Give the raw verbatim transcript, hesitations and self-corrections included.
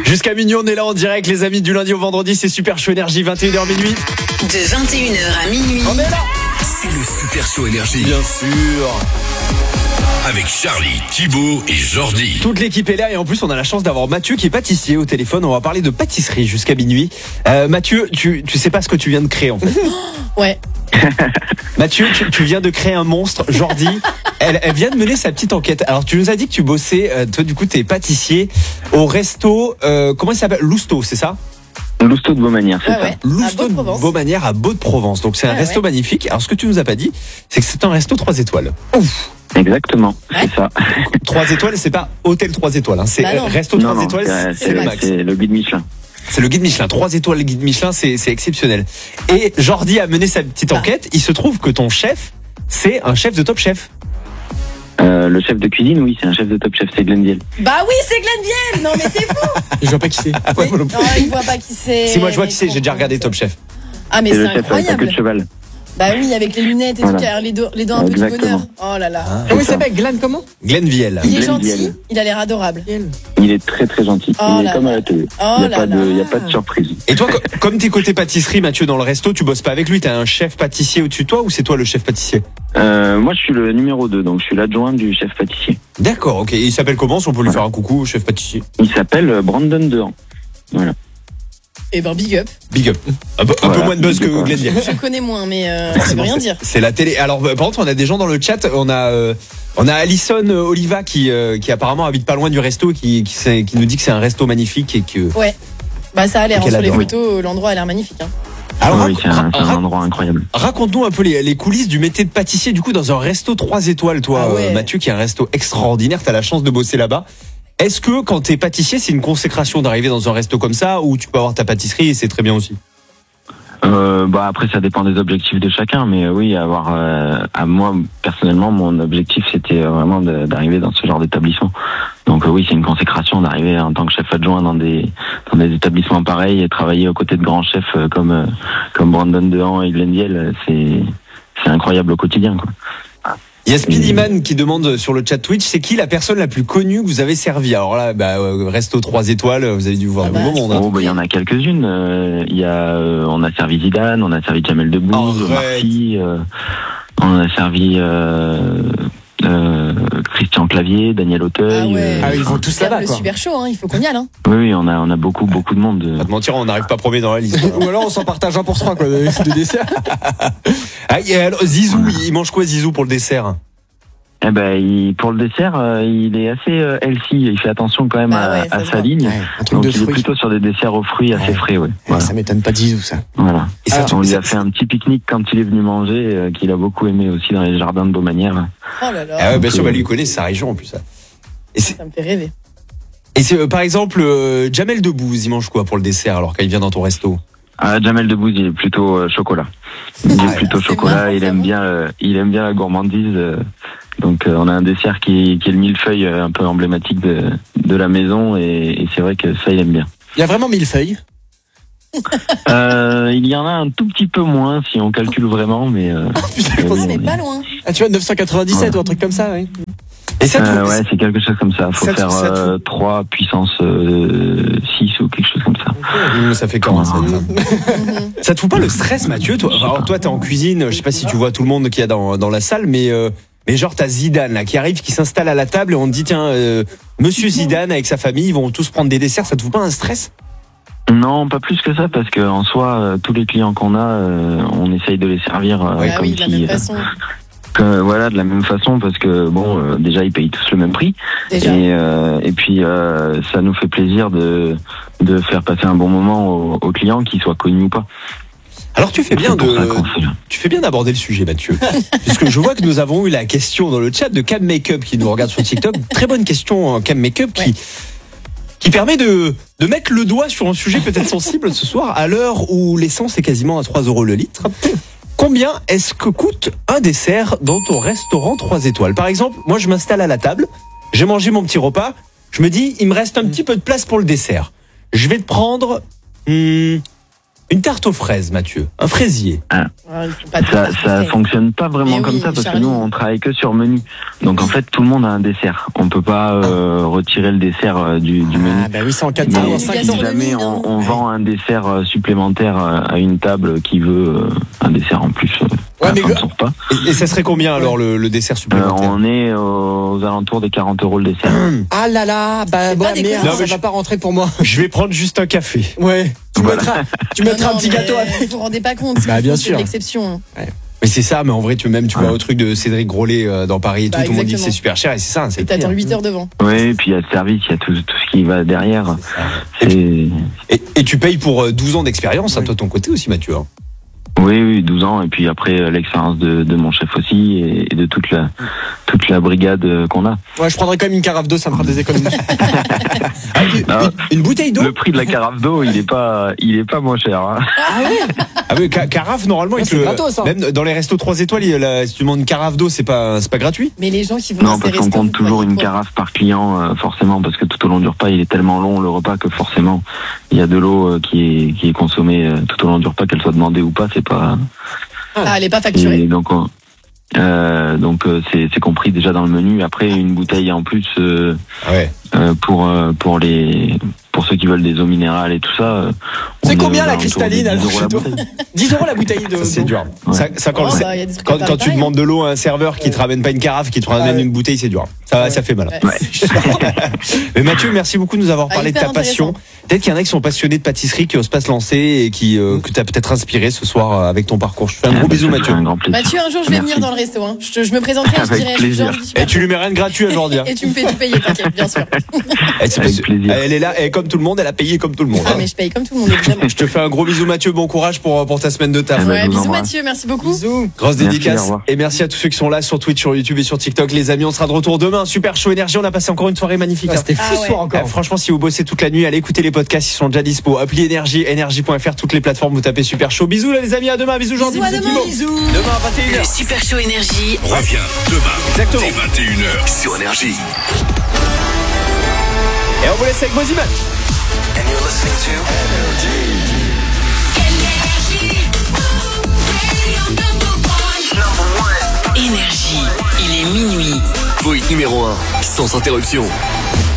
Jusqu'à minuit, on est là en direct, les amis, du lundi au vendredi, c'est Super Show Énergie, vingt et une heures minuit. De vingt et une heures à minuit. On est là. C'est le Super Show Énergie. Bien sûr. Avec Charlie, Thibaut et Jordi. Toute l'équipe est là et en plus on a la chance d'avoir Mathieu qui est pâtissier au téléphone. On va parler de pâtisserie jusqu'à minuit. Euh, Mathieu, tu, tu sais pas ce que tu viens de créer en fait. Ouais. Mathieu, tu, tu viens de créer un monstre. Jordi, elle, elle vient de mener sa petite enquête. Alors tu nous as dit que tu bossais, euh, toi du coup t'es pâtissier au resto, euh, comment il s'appelle, Lousteau, c'est ça? Lousteau de Beaumanière, c'est Ouais, ça. ouais. Lousteau À de Beau-de-Provence. Beaumanière à Beau-de-Provence. Donc c'est un Ouais, resto ouais. magnifique. Alors ce que tu nous as pas dit, c'est que c'est un resto trois étoiles. Ouf. Exactement, Ouais. c'est ça. trois étoiles, c'est pas hôtel trois étoiles, hein. C'est Bah non. euh, resto Non, trois non, étoiles, c'est, c'est le c'est, max. c'est le guide Michelin. C'est le guide Michelin. trois étoiles, le guide Michelin, c'est, c'est exceptionnel. Et Jordi a mené sa petite Ah. enquête. Il se trouve que ton chef, c'est un chef de Top Chef. Euh, le chef de cuisine, oui, c'est un chef de Top Chef, c'est Glenn Viel. Bah oui, c'est Glenville. Non mais c'est fou. Je vois pas qui c'est. Ah, Mais- non, il voit pas qui c'est. Si moi je vois qui Mais c'est, j'ai déjà comment regardé ça Top Chef. Ah mais C'est c'est le chef avec la queue incroyable. de cheval. Bah oui, avec les lunettes et Voilà. tout, qui a les, do- les dents un peu du Exactement. bonheur. Oh là là. Ah. Comment il s'appelle? Glenn comment? Glenn Viel. Il est Glenn gentil, Viel. il a l'air adorable. Il est très très gentil. Oh il là est comme là. à la télé. Oh il n'y a, là pas de- là. il y a pas de surprise. Et toi, co- comme t'es côté pâtisserie, Mathieu, dans le resto, tu bosses pas avec lui. T'as un chef pâtissier au-dessus de toi ou c'est toi le chef pâtissier? Euh, moi, je suis le numéro deux, donc je suis l'adjoint du chef pâtissier. D'accord, ok. Et il s'appelle comment, si on peut lui faire un coucou, chef pâtissier? Il s'appelle euh, Brandon Dehan. Voilà. Et ben big up. Big up. Un peu, un Voilà, peu moins de buzz que big up, Glenn Viel. Je connais moins, mais euh, ça veut Forcément, rien c'est- dire. C'est la télé. Alors, euh, par contre, on a des gens dans le chat. On a, euh, on a Alison euh, Oliva qui, euh, qui apparemment habite pas loin du resto, et qui, qui, sait- qui nous dit que c'est un resto magnifique et que. Ouais. Bah ça a l'air, hein, Qu'elle sur les adore. photos, l'endroit a l'air magnifique. Hein. Alors, oui, rac- c'est un, c'est un rac- endroit incroyable. raconte-nous un peu les, les coulisses du métier de pâtissier, du coup, dans un resto trois étoiles, toi, Ah ouais. euh, Mathieu, qui est un resto extraordinaire. T'as la chance de bosser là-bas. Est-ce que quand t'es pâtissier, c'est une consécration d'arriver dans un resto comme ça, ou tu peux avoir ta pâtisserie et c'est très bien aussi? Euh, bah après, ça dépend des objectifs de chacun, mais euh, oui, avoir euh, à moi personnellement, mon objectif c'était euh, vraiment de- d'arriver dans ce genre d'établissement. Donc euh, oui, c'est une consécration d'arriver en tant que chef adjoint dans des dans des établissements pareils et travailler aux côtés de grands chefs euh, comme euh, comme Brandon Dehan et Glenn Viel, euh, c'est c'est incroyable au quotidien, quoi. Il y a Speedyman qui demande sur le chat Twitch, c'est qui la personne la plus connue que vous avez servi? Alors là, bah, euh, resto trois étoiles, vous avez dû voir Ah du bah, beau monde. hein. Oh, bah, il y en a quelques-unes. Euh, Il y a, euh, on a servi Zidane, on a servi Jamel Debbouze, Arrête. Marty, euh, on a servi euh, euh, Christian Clavier, Daniel Auteuil. Ah ouais. euh, Ah, ils vont tous C'est là-bas le quoi. super chaud, hein, il faut qu'on y aille. Hein. oui, oui, on a, on a beaucoup, beaucoup de monde. Pas te mentir, on n'arrive pas premier dans la liste. Ou alors on s'en partage un pour trois quoi, de de dessert. Ah, et alors, Zizou, il mange quoi Zizou pour le dessert? Eh ben, il, pour le dessert, euh, il est assez euh, healthy. Il fait attention quand même Bah à, ouais, ça à se sa voit. ligne. Ouais, un truc Donc, de il est fruits. plutôt sur des desserts aux fruits assez Ouais. frais, ouais. Ouais, Voilà. ça m'étonne pas de Zizou ça. voilà. Et ça, Ah, tu- On lui a ça- fait un petit pique-nique quand il est venu manger, euh, qu'il a beaucoup aimé aussi dans les jardins de Beaumanière. Oh là là, Ah ouais, bien Donc, sûr, bah, euh, lui il connaît, c'est sa région en plus. Ça. Et c'est, ça me fait rêver. et c'est euh, par exemple, euh, Jamel Debbouze, il mange quoi pour le dessert alors quand il vient dans ton resto? Ah, Jamel Debbouze, il est plutôt euh, chocolat. Il est Ah, plutôt c'est chocolat. marrant, il ça, aime hein. bien, euh, il aime bien la gourmandise. euh, donc, euh, on a un dessert qui, qui est le millefeuille, euh, un peu emblématique de, de la maison, et, et c'est vrai que ça, il aime bien. Il y a vraiment mille feuilles. Euh, il y en a un tout petit peu moins si on calcule vraiment, mais. Euh, Putain, oui, Ah, mais oui. pas loin. Ah tu vois neuf cent quatre-vingt-dix-sept ou un truc comme ça, oui. Et ça, Euh, tu- ouais, c'est quelque chose comme ça. Faut Ça te- faire ça te- euh, trois puissance euh, six ou quelque chose comme ça. Mmh, ça fait comment ça? Mhm. Ça te fout pas le stress, Mathieu? Toi, alors, toi, t'es en cuisine. Je sais pas si tu vois tout le monde qu'il y a dans, dans la salle, mais euh, mais genre t'as Zidane là qui arrive, qui s'installe à la table et on te dit tiens, euh, Monsieur Zidane avec sa famille, ils vont tous prendre des desserts. Ça te fout pas un stress? Non, pas plus que ça, parce que en soi, euh, tous les clients qu'on a, euh, on essaye de les servir euh, Ouais, Ah comme oui, de la si, même euh, façon. que- voilà, de la même façon, parce que bon, euh, déjà ils payent tous le même prix, Déjà. et euh, et puis euh, ça nous fait plaisir de de faire passer un bon moment aux, aux clients, qu'ils soient connus ou pas. Alors tu fais bien C'est pour ça de, qu'on fait. tu fais bien d'aborder le sujet, Mathieu, puisque je vois que nous avons eu la question dans le chat de Cam Makeup qui nous regarde sur TikTok. Très bonne question, hein, Cam Makeup, qui Ouais. qui permet de de mettre le doigt sur un sujet peut-être sensible ce soir, à l'heure où l'essence est quasiment à trois euros le litre. Combien est-ce que coûte un dessert dans ton restaurant trois étoiles? Par exemple, moi je m'installe à la table, j'ai mangé mon petit repas, je me dis il me reste un petit peu de place pour le dessert. Je vais te prendre hmm, Une tarte aux fraises, Mathieu. Un fraisier. Ah, ils font pas de Ça, tarte ça fraise. fonctionne pas vraiment Mais comme oui, ça parce Charlie. que nous on travaille que sur menu. Donc en fait tout le monde a un dessert. On peut pas euh, retirer le dessert euh, du, du menu. Ah, bah oui, c'est en quatre Mais ans, oui, en Si cinq ans. gastronomie, jamais hein. on, on vend un dessert euh, supplémentaire euh, à une table qui veut euh, un dessert en plus euh, à Ouais, la mais fin de le- son repas. Et, et ça serait combien alors le, le dessert Euh, supplémentaire? on est aux alentours des quarante euros le dessert. Ah là là, bah C'est ouais, pas des merde, cons. Non, ça mais va je- pas rentrer pour moi. Je vais prendre juste un café. Ouais. Tu Voilà. mettras, tu Non, mettras non, un petit mais gâteau avec. Vous vous rendez pas compte. Bah, il bien faut, c'est sûr. l'exception. Mais c'est ça, mais en vrai, tu même tu vas au truc de Cédric Grolet euh, dans Paris et tout, Bah, tout le monde dit que exactement. c'est super cher et c'est ça, c'est Et le prix, t'attends hein. huit heures devant. Oui, et puis il y a le service, il y a tout, tout ce qui va derrière. Et, C'est et, et tu payes pour euh, douze ans d'expérience, hein, Oui. toi de ton côté aussi, Mathieu. hein. oui, oui, douze ans et puis après euh, l'expérience de, de mon chef aussi et, et de toute la toute la brigade euh, qu'on a. Ouais, je prendrais quand même une carafe d'eau, ça me fera des économies. Ah, une, Ah. une- une bouteille d'eau. Le prix de la carafe d'eau, il est pas il est pas moins cher. Hein. Ah oui, ca- carafe normalement, Ouais, ils te c'est le- gratos, hein. même dans les restos trois étoiles, il y a la- si tu demandes une carafe d'eau, c'est pas c'est pas gratuit. Mais les gens qui vont dans Non, ces parce qu'on restos, compte vous toujours croyez une quoi carafe par client, euh, forcément, parce que tout au long du repas, il est tellement long le repas que forcément, il y a de l'eau euh, qui est qui est consommée euh, tout au long du repas, qu'elle soit demandée ou pas, c'est pas. Ah, elle est pas facturée. Et donc, on- euh, donc euh, c'est c'est compris déjà dans le menu. Après, une bouteille en plus euh, Ah ouais. euh, pour euh, pour les pour ceux qui veulent des eaux minérales et tout ça. euh, C'est on est combien aux la alentours de cristalline dix alors euros chez la toi bouteille. dix euros la bouteille de. Ça, c'est d'eau. dur. Ouais. Ça, ça, quand, Oh, le- bah, il y a des trucs quand, à quand tu pareil, demandes de l'eau à un serveur qui te ramène pas une carafe, qui te ramène Ah ouais. une bouteille, c'est dur. Ça, Ouais. ça fait mal. Ouais. Mais Mathieu, merci beaucoup de nous avoir Ah, parlé de hyper ta passion. Peut-être qu'il y en a qui sont passionnés de pâtisserie, qui osent pas se lancer et qui euh, que tu as peut-être inspiré ce soir euh, avec ton parcours. Je te fais un gros Ah, bah, bisou, ça Mathieu. fait un grand plaisir. Mathieu, un jour, je vais Merci. venir dans le resto. Hein. Je, te- je me présenterai, je Avec dirai, plaisir. Georges du Super Et tu lui mets rien de gratuit à Jordi. hein. Et tu me fais tout payer, t'inquiète, bien sûr. Elle, c'est Avec parce- plaisir. Elle est là, et comme tout le monde, elle a payé comme tout le monde. Ah, hein. mais je paye comme tout le monde, évidemment. Je te fais un gros bisou, Mathieu. Bon courage pour, pour ta semaine de taf. Ah bah, Ouais, je vous bisous embrasse. Mathieu, merci beaucoup. Bisous. Grosse Merci, au dédicace. revoir. Et merci à tous ceux qui sont là sur Twitch, sur YouTube et sur TikTok. Les amis, on sera de retour demain. Super Show Énergie. On a passé encore une soirée magnifique. Ah, hein. C'était fou Ah ce ouais. soir Ah, encore. franchement, si vous bossez toute la nuit, allez écouter les podcasts, ils sont déjà dispo. Appli Énergie, énergie point f r, toutes les plateformes, vous tapez Super Show. Bisous là les amis, à demain. Bisous Jordi. Bisous à bisous demain. Thibaut. Bisous. Demain à vingt et une Le heures. Super Show Énergie Reviens demain Exactement. dès vingt et une heures sur Énergie. Et on vous laisse avec vos images. Énergie. Il est minuit. Faux hit numéro un, sans interruption.